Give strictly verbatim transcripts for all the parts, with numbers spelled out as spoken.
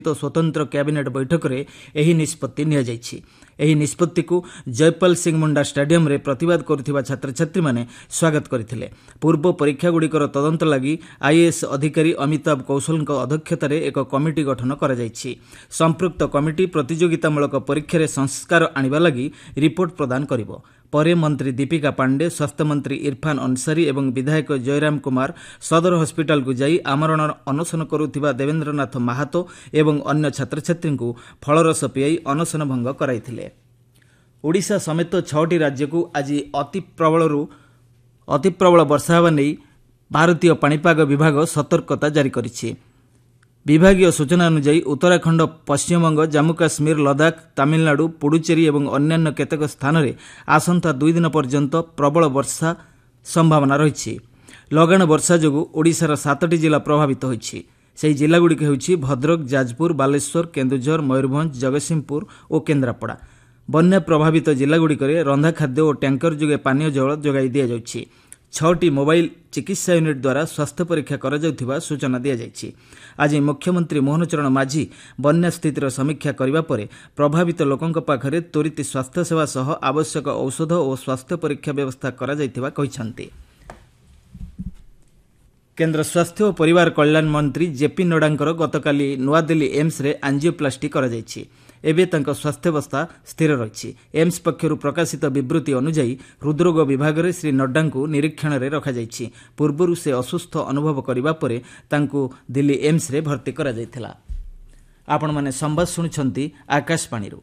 तो स्वतंत्र कैबिनेट बैठक में यह निष्पत्ति नियाଯାଇଛି। ଏହି ନିଷ୍ପତ୍ତିକୁ ଜୟପାଲ ସିଂ ମୁଣ୍ଡା ଷ୍ଟାଡିୟମରେ ପ୍ରତିବାଦ କରୁଥିବା ଛାତ୍ରଛାତ୍ରୀ ମାନେ ସ୍ୱାଗତ କରିଥିଲେ। ପୂର୍ବ ପରୀକ୍ଷାଗୁଡ଼ିକର ତଦନ୍ତ ଲାଗି ଆଇଏଏସ୍ ଅଧିକାରୀ ଅମିତାଭ କୌଶଲଙ୍କ ଅଧ୍ୟକ୍ଷତାରେ ଏକ କମିଟି ଗଠନ କରାଯାଇଛି। ସମ୍ପୃକ୍ତ କମିଟି ପ୍ରତିଯୋଗିତାମୂଳକ ପରୀକ୍ଷାରେ ସଂସ୍କାର ଆଣିବା ଲାଗି ରିପୋର୍ଟ ପ୍ରଦାନ କରିବ। ପରେ ମନ୍ତ୍ରୀ ଦୀପିକା ପାଣ୍ଡେ, ସ୍ୱାସ୍ଥ୍ୟମନ୍ତ୍ରୀ ଇରଫାନ ଅନସାରୀ ଏବଂ ବିଧାୟକ ଜୟରାମ କୁମାର ସଦର ହସ୍ପିଟାଲକୁ ଯାଇ ଆମରଣ ଅନଶନ କରୁଥିବା ଦେବେନ୍ଦ୍ରନାଥ ମାହାତୋ ଏବଂ ଅନ୍ୟ ଛାତ୍ରଛାତ୍ରୀଙ୍କୁ ଫଳରସ ପିଆଇ ଅନଶନ ଭଙ୍ଗ କରାଇଥିଲେ। ଓଡ଼ିଶା ସମେତ ଛଅଟି ରାଜ୍ୟକୁ ଆଜି ଅତି ପ୍ରବଳରୁ ଅତି ପ୍ରବଳ ବର୍ଷା ହେବା ନେଇ ଭାରତୀୟ ପାଣିପାଗ ବିଭାଗ ସତର୍କତା ଜାରି କରିଛି। ବିଭାଗୀୟ ସୂଚନା ଅନୁଯାୟୀ ଉତ୍ତରାଖଣ୍ଡ, ପଶ୍ଚିମବଙ୍ଗ, ଜାମ୍ମୁ କାଶ୍ମୀର, ଲଦାଖ, ତାମିଲନାଡୁ, ପୁଡୁଚେରୀ ଏବଂ ଅନ୍ୟାନ୍ୟ କେତେକ ସ୍ଥାନରେ ଆସନ୍ତା ଦୁଇ ଦିନ ପର୍ଯ୍ୟନ୍ତ ପ୍ରବଳ ବର୍ଷା ସମ୍ଭାବନା ରହିଛି। ଲଗାଣ ବର୍ଷା ଯୋଗୁଁ ଓଡ଼ିଶାର ସାତଟି ଜିଲ୍ଲା ପ୍ରଭାବିତ ହୋଇଛି। ସେହି ଜିଲ୍ଲାଗୁଡ଼ିକ ହେଉଛି ଭଦ୍ରକ, ଯାଜପୁର, ବାଲେଶ୍ୱର, କେନ୍ଦୁଝର, ମୟୂରଭଞ୍ଜ, ଜଗତସିଂହପୁର ଓ କେନ୍ଦ୍ରାପଡ଼ା। ବନ୍ୟା ପ୍ରଭାବିତ ଜିଲ୍ଲାଗୁଡ଼ିକରେ ରନ୍ଧା ଖାଦ୍ୟ ଓ ଟ୍ୟାଙ୍କର ଯୋଗେ ପାନୀୟ ଜଳ ଯୋଗାଇ ଦିଆଯାଉଛି। ଛଅଟି ମୋବାଇଲ୍ ଚିକିତ୍ସା ୟୁନିଟ୍ ଦ୍ୱାରା ସ୍ୱାସ୍ଥ୍ୟ ପରୀକ୍ଷା କରାଯାଉଥିବା ସୂଚନା ଦିଆଯାଇଛି। ଆଜି ମୁଖ୍ୟମନ୍ତ୍ରୀ ମୋହନ ଚରଣ ମାଝୀ ବନ୍ୟା ସ୍ଥିତିର ସମୀକ୍ଷା କରିବା ପରେ ପ୍ରଭାବିତ ଲୋକଙ୍କ ପାଖରେ ତ୍ୱରିତ ସ୍ୱାସ୍ଥ୍ୟସେବା ସହ ଆବଶ୍ୟକ ଔଷଧ ଓ ସ୍ୱାସ୍ଥ୍ୟ ପରୀକ୍ଷା ବ୍ୟବସ୍ଥା କରାଯାଇଥିବା କହିଛନ୍ତି। କେନ୍ଦ୍ର ସ୍ୱାସ୍ଥ୍ୟ ଓ ପରିବାର କଲ୍ୟାଣ ମନ୍ତ୍ରୀ ଜେପି ନଡ୍ଡାଙ୍କର ଗତକାଲି ନୂଆଦିଲ୍ଲୀ ଏମ୍ସରେ ଆଞ୍ଜିଓପ୍ଲାଷ୍ଟି କରାଯାଇଛି। ଏବେ ତାଙ୍କ ସ୍ୱାସ୍ଥ୍ୟାବସ୍ଥା ସ୍ଥିର ରହିଛି। ଏମ୍ସ ପକ୍ଷରୁ ପ୍ରକାଶିତ ବିବୃତ୍ତି ଅନୁଯାୟୀ ହୃଦ୍ରୋଗ ବିଭାଗରେ ଶ୍ରୀ ନଡ୍ଡାଙ୍କୁ ନିରୀକ୍ଷଣରେ ରଖାଯାଇଛି। ପୂର୍ବରୁ ସେ ଅସୁସ୍ଥ ଅନୁଭବ କରିବା ପରେ ତାଙ୍କୁ ଦିଲ୍ଲୀ ଏମ୍ସରେ ଭର୍ତ୍ତି କରାଯାଇଥିଲା। ଆପଣମାନେ ସମ୍ବାଦ ଶୁଣୁଛନ୍ତି ଆକାଶବାଣୀରୁ।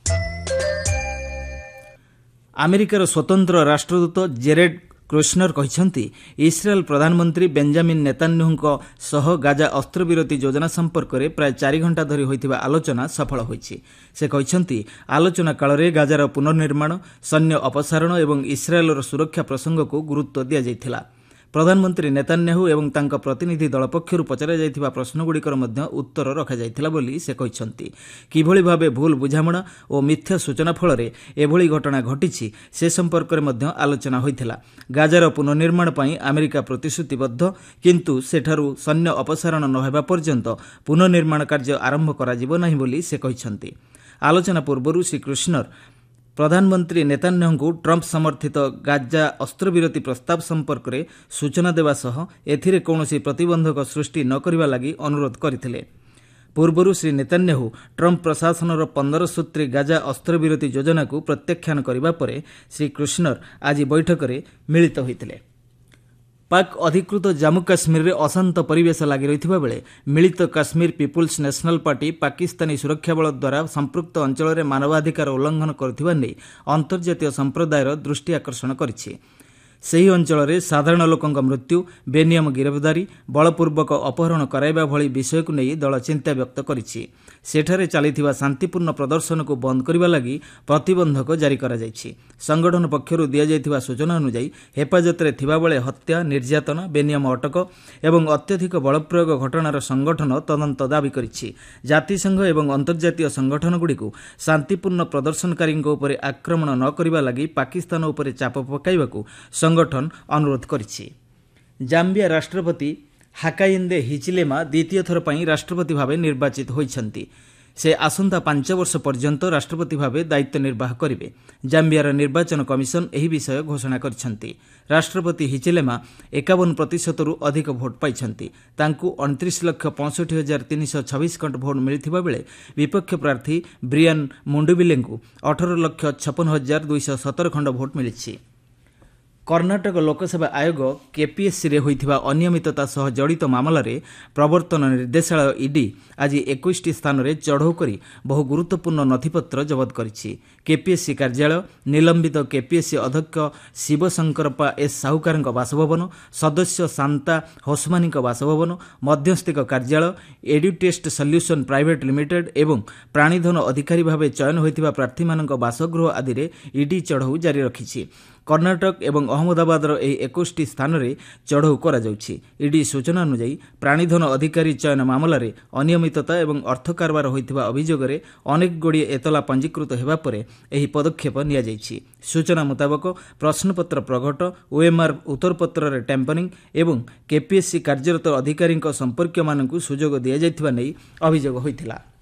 ଆମେରିକାର ସ୍ୱତନ୍ତ୍ର ରାଷ୍ଟ୍ରଦୂତ ଜେରେଡ୍ କୁଶ୍ନର କହିଛନ୍ତି ଇସ୍ରାଏଲ ପ୍ରଧାନମନ୍ତ୍ରୀ ବେଞ୍ଜାମିନ୍ ନେତାନ୍ୟାହୁଙ୍କ ସହ ଗାଜା ଅସ୍ତ୍ରବିରତି ଯୋଜନା ସମ୍ପର୍କରେ ପ୍ରାୟ ଚାରି ଘଣ୍ଟା ଧରି ହୋଇଥିବା ଆଲୋଚନା ସଫଳ ହୋଇଛି। ସେ କହିଛନ୍ତି ଆଲୋଚନା କାଳରେ ଗାଜାର ପୁନର୍ନିର୍ମାଣ, ସୈନ୍ୟ ଅପସାରଣ ଏବଂ ଇସ୍ରାଏଲର ସୁରକ୍ଷା ପ୍ରସଙ୍ଗକୁ ଗୁରୁତ୍ୱ ଦିଆଯାଇଥିଲା। ପ୍ରଧାନମନ୍ତ୍ରୀ ନେତାନ୍ୟାହୁ ଏବଂ ତାଙ୍କ ପ୍ରତିନିଧି ଦଳ ପକ୍ଷରୁ ପଚରାଯାଇଥିବା ପ୍ରଶ୍ନଗୁଡ଼ିକର ମଧ୍ୟ ଉତ୍ତର ରଖାଯାଇଥିଲା ବୋଲି ସେ କହିଛନ୍ତି। କିଭଳି ଭାବେ ଭୁଲ ବୁଝାମଣା ଓ ମିଥ୍ୟା ସୂଚନା ଫଳରେ ଏଭଳି ଘଟଣା ଘଟିଛି ସେ ସମ୍ପର୍କରେ ମଧ୍ୟ ଆଲୋଚନା ହୋଇଥିଲା। ଗାଜାର ପୁନର୍ନିର୍ମାଣ ପାଇଁ ଆମେରିକା ପ୍ରତିଶ୍ରୁତିବଦ୍ଧ, କିନ୍ତୁ ସେଠାରୁ ସୈନ୍ୟ ଅପସାରଣ ନ ହେବା ପର୍ଯ୍ୟନ୍ତ ପୁନର୍ନିର୍ମାଣ କାର୍ଯ୍ୟ ଆରମ୍ଭ କରାଯିବ ନାହିଁ ବୋଲି ସେ କହିଛନ୍ତି। ଆଲୋଚନା ପୂର୍ବରୁ ଶ୍ରୀ କୁଶ୍ନର ପ୍ରଧାନମନ୍ତ୍ରୀ ନେତାନ୍ୟାହୁଙ୍କୁ ଟ୍ରମ୍ପ ସମର୍ଥିତ ଗାଜା ଅସ୍ତ୍ରବିରତି ପ୍ରସ୍ତାବ ସମ୍ପର୍କରେ ସୂଚନା ଦେବା ସହ ଏଥିରେ କୌଣସି ପ୍ରତିବନ୍ଧକ ସୃଷ୍ଟି ନ କରିବା ଲାଗି ଅନୁରୋଧ କରିଥିଲେ। ପୂର୍ବରୁ ଶ୍ରୀ ନେତାନ୍ୟାହୁ ଟ୍ରମ୍ପ ପ୍ରଶାସନର ପନ୍ଦର ସୂତ୍ରୀ ଗାଜା ଅସ୍ତ୍ରବିରତି ଯୋଜନାକୁ ପ୍ରତ୍ୟାଖ୍ୟାନ କରିବା ପରେ ଶ୍ରୀ କୁଶ୍ନର ଆଜି ବୈଠକରେ ମିଳିତ ହୋଇଥିଲେ। ପାକ୍ ଅଧିକୃତ ଜାମ୍ମୁ କାଶ୍ମୀରରେ ଅଶାନ୍ତ ପରିବେଶ ଲାଗି ରହିଥିବା ବେଳେ ମିଳିତ Kashmir people's national party Pakistani ସୁରକ୍ଷା ବଳ ଦ୍ୱାରା ସମ୍ପୃକ୍ତ ଅଞ୍ଚଳରେ ମାନବାଧିକାର ଉଲ୍ଲଂଘନ କରୁଥିବା ନେଇ ଅନ୍ତର୍ଜାତୀୟ ସମ୍ପ୍ରଦାୟର ଦୃଷ୍ଟି ଆକର୍ଷଣ କରିଛି। ସେହି ଅଞ୍ଚଳରେ ସାଧାରଣ ଲୋକଙ୍କ ମୃତ୍ୟୁ, ବେନିୟମ ଗିରଫଦାରୀ, ବଳପୂର୍ବକ ଅପହରଣ କରାଇବା ଭଳି ବିଷୟକୁ ନେଇ ଦଳ ଚିନ୍ତା ବ୍ୟକ୍ତ କରିଛି। ସେଠାରେ ଚାଲିଥିବା ଶାନ୍ତିପୂର୍ଣ୍ଣ ପ୍ରଦର୍ଶନକୁ ବନ୍ଦ କରିବା ଲାଗି ପ୍ରତିବନ୍ଧକ ଜାରି କରାଯାଇଛି। ସଂଗଠନ ପକ୍ଷରୁ ଦିଆଯାଇଥିବା ସୂଚନା ଅନୁଯାୟୀ ହେପାଜତରେ ଥିବାବେଳେ ହତ୍ୟା, ନିର୍ଯାତନା, ବେନିୟମ ଅଟକ ଏବଂ ଅତ୍ୟଧିକ ବଳପ୍ରୟୋଗ ଘଟଣାର ସଂଗଠନ ତଦନ୍ତ ଦାବି କରିଛି। ଜାତିସଂଘ ଏବଂ ଅନ୍ତର୍ଜାତୀୟ ସଂଗଠନଗୁଡ଼ିକୁ ଶାନ୍ତିପୂର୍ଣ୍ଣ ପ୍ରଦର୍ଶନକାରୀଙ୍କ ଉପରେ ଆକ୍ରମଣ ନ କରିବା ଲାଗି ପାକିସ୍ତାନ ଉପରେ ଚାପ ପକାଇବାକୁ ସଂଗଠନ ଅନୁରୋଧ କରିଛି। ଜାମ୍ବିଆ ରାଷ୍ଟ୍ରପତି ହାକାଇନ୍ଦେ ହିଚିଲେମା ଦ୍ୱିତୀୟ ଥର ପାଇଁ ରାଷ୍ଟ୍ରପତି ଭାବେ ନିର୍ବାଚିତ ହୋଇଛନ୍ତି। ସେ ଆସନ୍ତା ପାଞ୍ଚ ବର୍ଷ ପର୍ଯ୍ୟନ୍ତ ରାଷ୍ଟ୍ରପତି ଭାବେ ଦାୟିତ୍ୱ ନିର୍ବାହ କରିବେ। ଜାମ୍ବିଆର ନିର୍ବାଚନ କମିଶନ ଏହି ବିଷୟ ଘୋଷଣା କରିଛନ୍ତି। ରାଷ୍ଟ୍ରପତି ହିଚିଲେମା ଏକାବନ ପ୍ରତିଶତରୁ ଅଧିକ ଭୋଟ୍ ପାଇଛନ୍ତି। ତାଙ୍କୁ ଅଣତିରିଶ ଲକ୍ଷ ପଞ୍ଚଷଠି ହଜାର ତିନିଶହ ଛବିଶ ଖଣ୍ଡ ଭୋଟ୍ ମିଳିଥିବା ବେଳେ ବିପକ୍ଷ ପ୍ରାର୍ଥୀ ବ୍ରିଆନ୍ ମୁଣ୍ଡୁବିଲେଙ୍କୁ ଅଠର ଲକ୍ଷ ଛପନ ହଜାର ଦୁଇଶହ ସତର ଖଣ୍ଡ ଭୋଟ୍ ମିଳିଛି। କର୍ଣ୍ଣାଟକ ଲୋକସେବା ଆୟୋଗ କେପିଏସ୍ସିରେ ହୋଇଥିବା ଅନିୟମିତତା ସହ ଜଡ଼ିତ ମାମଲାରେ ପ୍ରବର୍ତ୍ତନ ନିର୍ଦ୍ଦେଶାଳୟ ଇଡି ଆଜି ଏକୋଇଶଟି ସ୍ଥାନରେ ଚଢ଼ଉ କରି ବହୁ ଗୁରୁତ୍ୱପୂର୍ଣ୍ଣ ନଥିପତ୍ର ଜବତ କରିଛି। କେପିଏସ୍ସି କାର୍ଯ୍ୟାଳୟ, ନିଲମ୍ବିତ କେପିଏସ୍ସି ଅଧ୍ୟକ୍ଷ ଶିବଶଙ୍କରପ୍ପା ଏସ୍ ସାହୁକାରଙ୍କ ବାସଭବନ, ସଦସ୍ୟ ଶାନ୍ତା ହୋସମାନିଙ୍କ ବାସଭବନ, ମଧ୍ୟସ୍ଥିକ କାର୍ଯ୍ୟାଳୟ, ଏଡୁଟେଷ୍ଟ ସଲ୍ୟୁସନ୍ ପ୍ରାଇଭେଟ୍ ଲିମିଟେଡ୍ ଏବଂ ପ୍ରାଣୀଧନ ଅଧିକାରୀ ଭାବେ ଚୟନ ହୋଇଥିବା ପ୍ରାର୍ଥୀମାନଙ୍କ ବାସଗୃହ ଆଦିରେ ଇଡି ଚଢ଼ଉ ଜାରି ରଖିଛି। କର୍ଣ୍ଣାଟକ ଏବଂ ଅହମ୍ମଦାବାଦର ଏହି ଏକୋଇଶଟି ସ୍ଥାନରେ ଚଢ଼ଉ କରାଯାଉଛି। ଇଡି ସୂଚନା ଅନୁଯାୟୀ ପ୍ରାଣୀଧନ ଅଧିକାରୀ ଚୟନ ମାମଲାରେ ଅନିୟମିତତା ଏବଂ ଅର୍ଥ କାରବାର ହୋଇଥିବା ଅଭିଯୋଗରେ ଅନେକଗୁଡ଼ିଏ ଏତଲା ପଞ୍ଜୀକୃତ ହେବା ପରେ ଏହି ପଦକ୍ଷେପ ନିଆଯାଇଛି। ସୂଚନା ମୁତାବକ ପ୍ରଶ୍ନପତ୍ର ପ୍ରଘଟ, ଓଏମ୍ଆର୍ ଉତ୍ତରପତ୍ରରେ ଟ୍ୟାମ୍ପରିଂ ଏବଂ କେପିଏସ୍ସି କାର୍ଯ୍ୟରତ ଅଧିକାରୀଙ୍କ ସମ୍ପର୍କୀୟମାନଙ୍କୁ ସୁଯୋଗ ଦିଆଯାଇଥିବା ନେଇ ଅଭିଯୋଗ ହୋଇଥିଲା।